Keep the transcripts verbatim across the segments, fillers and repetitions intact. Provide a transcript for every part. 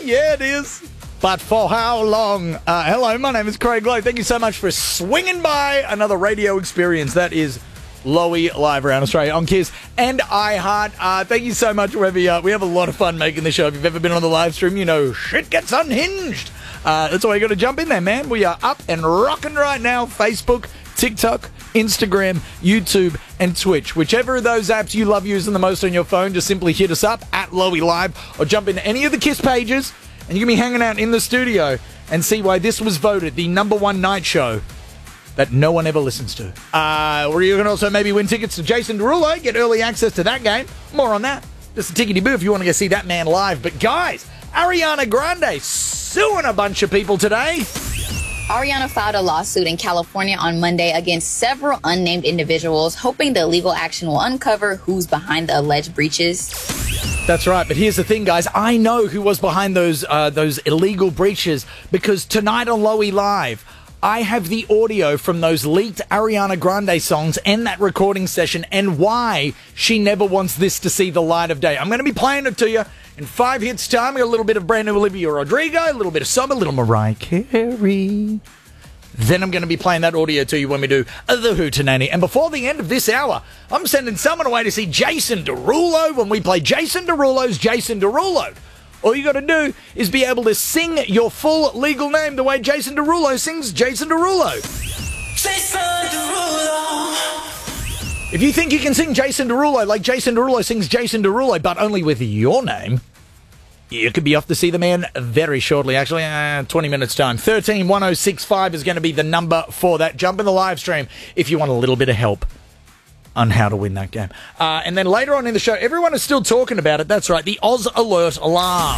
Yeah, it is. But for how long? Uh, hello, my name is Craig Lowe. Thank you so much for swinging by another radio experience. That is Lowy live around Australia on Kiss and iHeart. Uh, thank you so much, wherever you are. We have a lot of fun making the show. If you've ever been on the live stream, you know shit gets unhinged. Uh, that's why you got to jump in there, man. We are up and rocking right now. Facebook, TikTok, Instagram, YouTube, and Twitch. Whichever of those apps you love using the most on your phone, just simply hit us up at Lowy Live or jump into any of the Kiss pages and you can be hanging out in the studio and see why this was voted the number one night show that no one ever listens to. Uh, or you can also maybe win tickets to Jason Derulo, get early access to that game. More on that. Just a tickety-boo if you want to go see that man live. But guys, Ariana Grande suing a bunch of people today. Ariana filed a lawsuit in California on Monday against several unnamed individuals, hoping the legal action will uncover who's behind the alleged breaches. That's right, but here's the thing, guys. I know who was behind those uh, those illegal breaches because tonight on Lowy Live, I have the audio from those leaked Ariana Grande songs and that recording session and why she never wants this to see the light of day. I'm going to be playing it to you in five hits time. We got a little bit of brand new Olivia Rodrigo, a little bit of Summer, a little Mariah Carey. Then I'm going to be playing that audio to you when we do The Hootenanny. And before the end of this hour, I'm sending someone away to see Jason Derulo when we play Jason Derulo's Jason Derulo. All you got to do is be able to sing your full legal name the way Jason Derulo sings Jason Derulo. Jason Derulo. If you think you can sing Jason Derulo like Jason Derulo sings Jason Derulo, but only with your name, you could be off to see the man very shortly, actually. Uh, twenty minutes time. thirteen one oh six five is going to be the number for that. Jump in the live stream if you want a little bit of help on how to win that game. Uh, and then later on in the show, everyone is still talking about it. That's right, the Oz Alert alarm.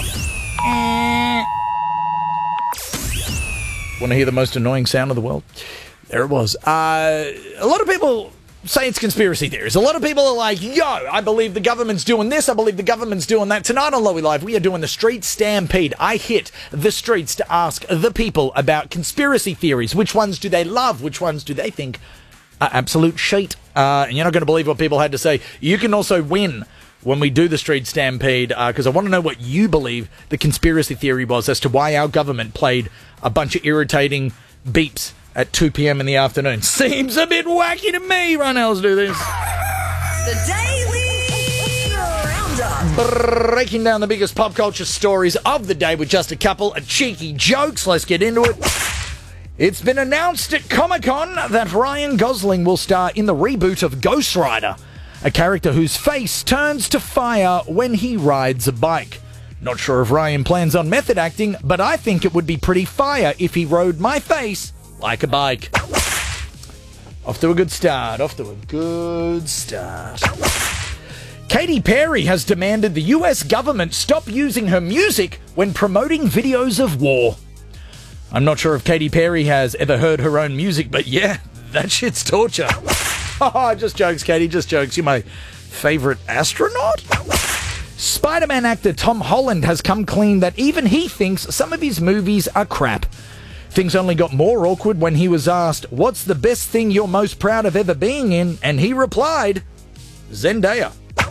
Want to hear the most annoying sound of the world? There it was. Uh, a lot of people say it's conspiracy theories. A lot of people are like, yo, I believe the government's doing this. I believe the government's doing that. Tonight on Lowy Live, we are doing the Street Stampede. I hit the streets to ask the people about conspiracy theories. Which ones do they love? Which ones do they think are absolute shit? Uh, and you're not going to believe what people had to say. You can also win when we do the Street Stampede, because uh, I want to know what you believe the conspiracy theory was as to why our government played a bunch of irritating beeps at two p.m. in the afternoon. Seems a bit wacky to me. Right now, let's do this. The Daily Roundup. Breaking down the biggest pop culture stories of the day with just a couple of cheeky jokes. Let's get into it. It's been announced at Comic-Con that Ryan Gosling will star in the reboot of Ghost Rider, a character whose face turns to fire when he rides a bike. Not sure if Ryan plans on method acting, but I think it would be pretty fire if he rode my face like a bike. Off to a good start. Off to a good start. Katy Perry has demanded the U S government stop using her music when promoting videos of war. I'm not sure if Katy Perry has ever heard her own music, but yeah, that shit's torture. Oh, just jokes, Katy, just jokes. You're my favorite astronaut? Spider-Man actor Tom Holland has come clean that even he thinks some of his movies are crap. Things only got more awkward when he was asked, what's the best thing you're most proud of ever being in? And he replied, Zendaya.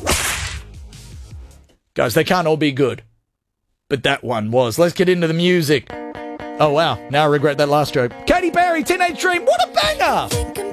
Guys, they can't all be good, but that one was. Let's get into the music. Oh, wow. Now I regret that last joke. Katy Perry, Teenage Dream. What a banger!